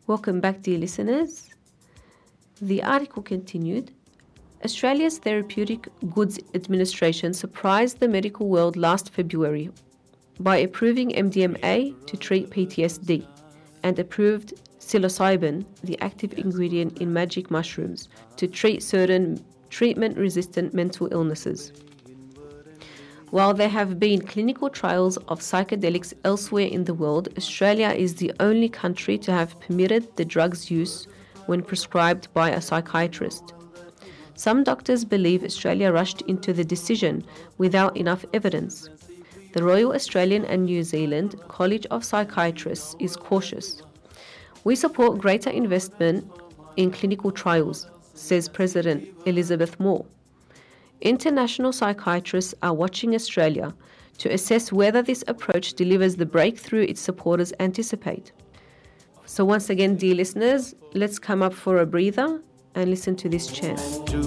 Welcome back, dear listeners. The article continued. Australia's Therapeutic Goods Administration surprised the medical world last February by approving MDMA to treat PTSD and approved psilocybin, the active ingredient in magic mushrooms, to treat certain treatment-resistant mental illnesses. While there have been clinical trials of psychedelics elsewhere in the world, Australia is the only country to have permitted the drug's use when prescribed by a psychiatrist. Some doctors believe Australia rushed into the decision without enough evidence. The Royal Australian and New Zealand College of Psychiatrists is cautious. We support greater investment in clinical trials, says President Elizabeth Moore. International psychiatrists are watching Australia to assess whether this approach delivers the breakthrough its supporters anticipate. So once again, dear listeners, let's come up for a breather and listen to this chant.